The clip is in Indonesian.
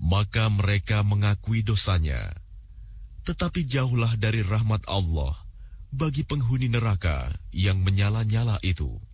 maka mereka mengakui dosanya. Tetapi jauhlah dari rahmat Allah bagi penghuni neraka yang menyala-nyala itu.